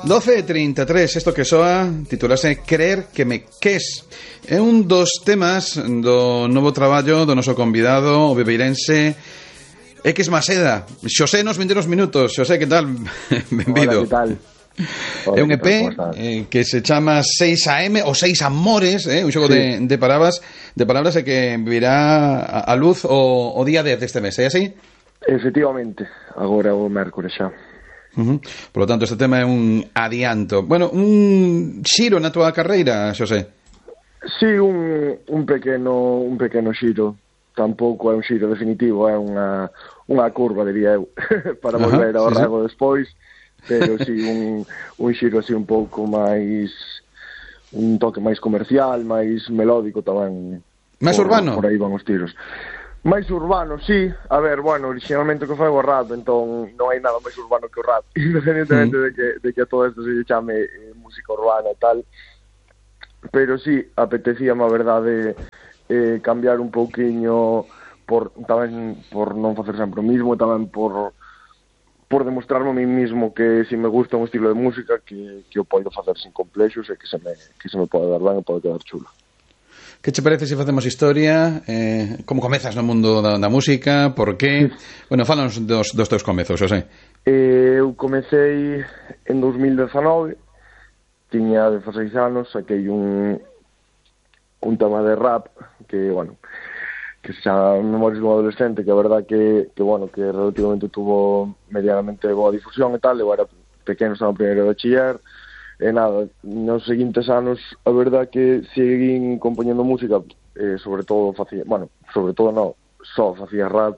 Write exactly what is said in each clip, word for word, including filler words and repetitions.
doce e trinta e tres, isto que soa titulase Crer que me ques. É un dos temas do novo traballo do noso convidado, o bebeirense X Maseda. Xosé nos vindeiros minutos. Xosé, que tal? Benvido. Hola, que tal? É un E P eh, que se chama seis A M ou seis Amores, eh, un xogo sí. de, de palabras de palabras e que virá a, a luz o, o día dez deste mes, é así? Efectivamente, agora o mércores xa. Uh-huh. Por lo tanto, este tema é un adianto. Bueno, un xiro na túa carreira, Xosé? Sí, un, un pequeno un pequeno xiro. Tampouco é un xiro definitivo, é unha, unha curva, diría eu, para volver ao sí, rago sí. despois, pero sí, un, un xiro así un pouco máis, un toque máis comercial, máis melódico tamén. Máis por, urbano? Por aí van os tiros. Máis urbano, sí. A ver, bueno, originalmente que foi o rap, entón non hai nada máis urbano que o rap, independentemente mm. de, que, de que a todo isto se lle chame eh, música urbana e tal. Pero sí, apetecíame a verdade eh, cambiar un pouquiño por tamén por non facer sempre o mismo, e tamén por por demostrarme a mí mismo que se me gusta un estilo de música que, que o podo facer sin complexos e que se me, que se me pode dar ben e pode quedar chulo. Que che parece se facemos historia? Eh, como comezas no mundo da, da música? Por qué? Bueno, fálanos dos, dos teus comezos, Xosé. Eh, eu comecei en dos mil dezanove, tiña dezaseis anos, saquei un un tema de rap que, bueno, que se chama Memorias dun adolescente, que a verdad que, que bueno, que relativamente tuvo medianamente boa difusión e tal. Eu era pequeno, estaba no primeiro de bachiller. E nada, nos seguintes anos a verdad que seguín compoñendo música, eh, sobre todo facía, bueno, sobre todo non, só facía rap,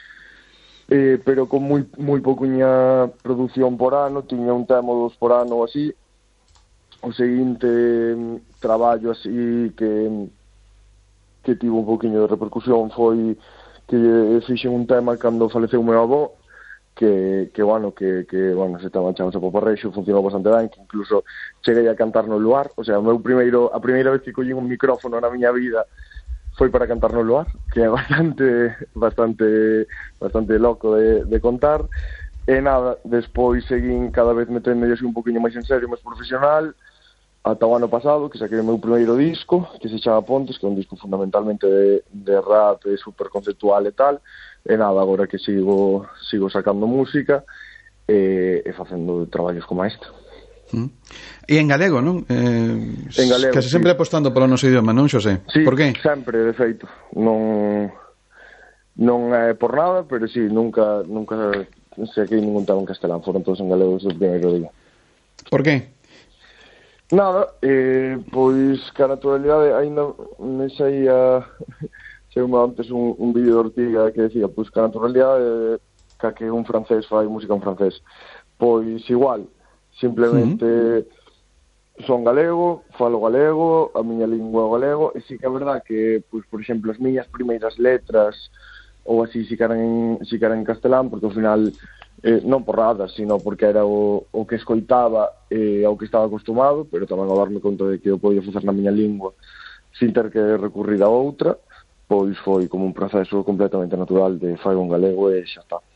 eh, pero con moi moi pouquiña produción por ano, tiña un tema dos por ano ou así. O seguinte traballo así que que tivo un pouquiño de repercusión foi que fixen un tema cando faleceu o meu avó, que, que bueno, que, que bueno, se estaba chamando Poparreixo, funcionou bastante ben, que incluso cheguei a cantar no luar. O sea, o meu primeiro, a primeira vez que collín un micrófono na miña vida foi para cantar no luar, que é bastante bastante bastante loco de, de contar. E nada, despois seguín cada vez metendo así un poquinho máis en serio, máis profesional, ata o ano pasado, que saquei o meu primeiro disco, que se chama Pontes, que é un disco fundamentalmente de, de rap, super conceptual e tal. E nada, agora que sigo sigo sacando música e, e facendo traballos como este. Mm. E en galego, non? Eh, en galego, casi sempre sí. apostando polo noso idioma, non, Xosé? Sí, por qué? Sempre, de feito. Non non é por nada, pero sí, nunca nunca saquei ningún tema en castelán, foron todos en galego desde o primeiro día. Por qué? Nada, eh, pois que a naturalidade ainda me saía Según antes un, un vídeo de Ortiga que decía, pois que a naturalidade que que un francés fai música en francés. Pois igual, simplemente uh-huh. son galego, falo galego, a miña lingua é galego, e sí que é verdad que, pois, por exemplo, as miñas primeiras letras ou así si que eran en, si que eran en castelán, porque ao final eh, non por nada, sino porque era o, o que escoitaba e eh, ao que estaba acostumado, pero tamén a darme conta de que eu podía facer na miña lingua sin ter que recurrir a outra. Pois foi como un proceso completamente natural de fai un galego e xa está.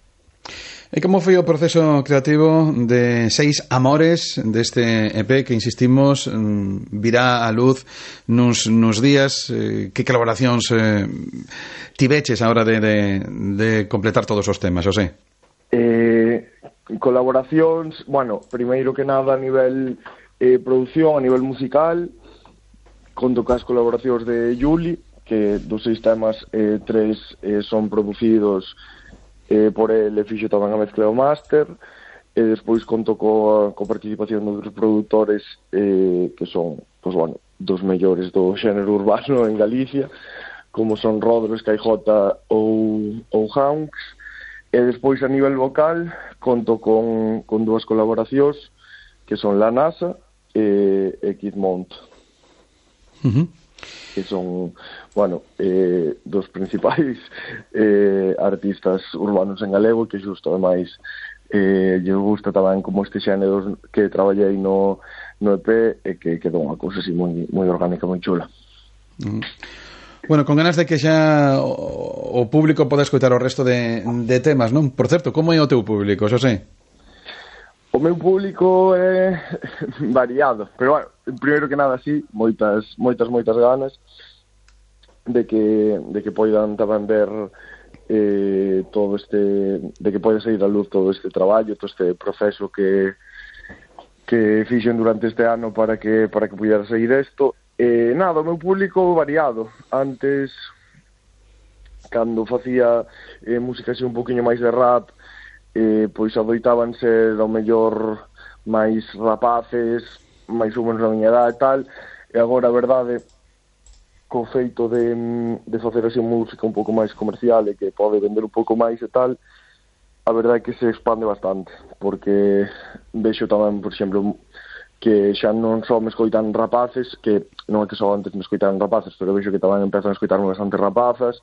E como foi o proceso creativo de Seis Amores deste E P que, insistimos, virá a luz nuns, nuns días? Eh, que colaboracións eh, tiveches a hora de, de, de completar todos os temas, Xosé? Eh, colaboracións, bueno, primeiro que nada a nivel eh, produción, a nivel musical, conto cas colaboracións de Juli, que dos seis temas, eh, tres eh, son producidos eh, por ele, fixo tamén a mezcla o máster, e despois conto coa, coa participación de outros produtores eh, que son, pues, bueno, dos mellores do xénero urbano en Galicia, como son Rodro, Skyjota ou, ou Hounks. E despois a nivel vocal conto con, con dúas colaboracións que son La NASA e, e Kid Mount. Uh-huh. Que son, bueno, eh, dos principais eh, artistas urbanos en galego, que xusto, ademais, eh, lle gusta tamén como este xénero que traballei no, no E P, e que quedou unha cousa así moi, moi orgánica, moi chula. Mm. Bueno, con ganas de que xa o, o público poda escoitar o resto de, de temas, non? Por certo, como é o teu público, Xosé? O meu público é variado, pero bueno, primeiro que nada sí, moitas, moitas, moitas ganas de que, de que poidan tamén ver eh, todo este, de que poida sair a luz todo este traballo, todo este proceso que que fixen durante este ano para que para que pudera sair isto. Eh, nada, o meu público variado. Antes, cando facía eh, música así un poquinho máis de rap, eh, pois adoitaban ser ao mellor máis rapaces, máis ou menos na miña edad e tal, e agora a verdade, co feito de, de facer así música un pouco máis comercial e que pode vender un pouco máis e tal, a verdade é que se expande bastante, porque vexo tamén, por exemplo, que xa non só me escoitan rapaces, que non é que só antes me escoitaran rapaces, pero vexo que tamén empezan a escoitarme bastante rapazas,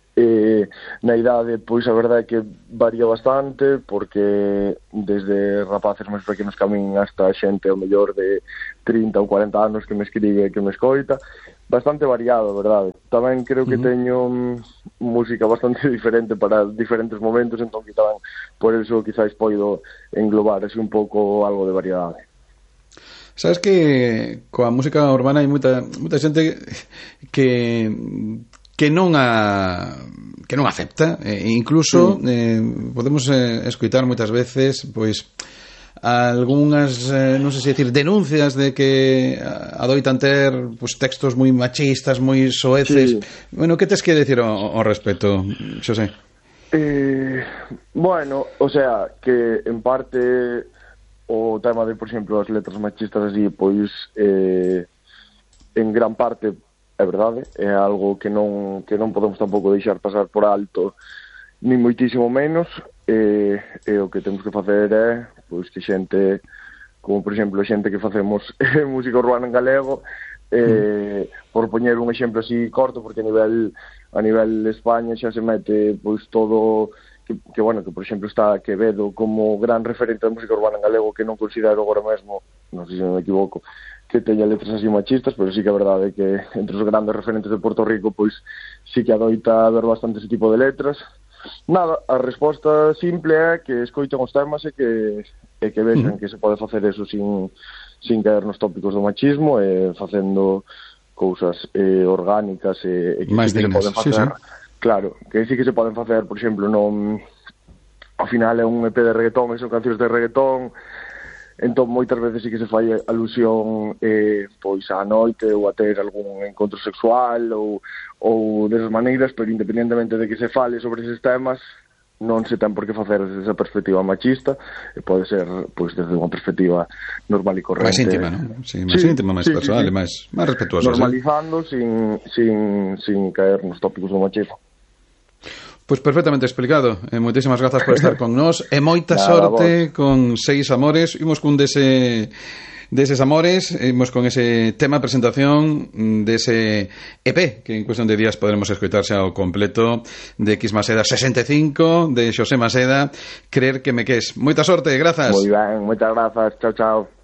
e na idade, pois a verdade é que varía bastante, porque desde rapaces máis pequenos que a min hasta xente ao mellor de trinta ou cuarenta anos que me escribe e que me escoita, bastante variado, verdade. Tamén creo que uh-huh. teño um, música bastante diferente para diferentes momentos, entón que tamén por eso quizás poido englobar así un pouco algo de variedade. Sabes que coa música urbana hai moita moita xente que que non a que non acepta, e incluso mm. eh, podemos eh, escoitar moitas veces pois algunhas, eh, non sei se decir, denuncias de que adoitan ter pues, textos moi machistas, moi soeces. Sí. Bueno, que tes que decir ao, ao respecto, Xosé? Eh, bueno, o sea, que en parte o tema de, por exemplo, as letras machistas así, pois eh, en gran parte é verdade, é algo que non que non podemos tampouco deixar pasar por alto, ni moitísimo menos, e, e o que temos que facer é pois que xente, como por exemplo xente que facemos música urbana en galego, eh, mm. por poñer un exemplo así corto, porque a nivel a nivel de España xa se mete pois todo, que, que bueno, que por exemplo está Quevedo como gran referente da música urbana en galego, que non considero agora mesmo, non sei se me equivoco, que teña letras así machistas, pero sí que a verdade é que entre os grandes referentes de Puerto Rico pois sí que adoita haber bastante ese tipo de letras. Nada, a resposta simple é que escoiten os temas e que, e que vexan uh-huh. que se pode facer eso sin, sin caer nos tópicos do machismo e facendo cousas eh, orgánicas e, e que máis sí que dignas. se poden facer. Sí, sí. Claro, que sí que se poden facer, por exemplo, non, ao final é un E P de reggaetón e son cancións de reggaetón, entón moitas veces sí que se fai alusión eh, pois á noite ou a ter algún encontro sexual ou, ou desas maneiras, pero independentemente de que se fale sobre eses temas non se ten por que facer desde esa perspectiva machista, e pode ser pois desde unha perspectiva normal e corrente, máis íntima, non? Sí, máis sí, íntima, máis sí, persoal sí, sí. e máis, máis respetuosa, normalizando ¿sí? sin, sin, sin caer nos tópicos do machismo. Pois pues perfectamente explicado. Eh, moitísimas grazas por estar con nós e moita Nada, sorte vos. Con Seis Amores. Imos cun dese deses amores, imos con ese tema de presentación dese E P que en cuestión de días poderemos escoitarse ao completo, de X Maseda sesenta e cinco, de Xosé Maseda, Creer que me ques. Moita sorte, grazas. Moi ben, moitas grazas. Chao, chao.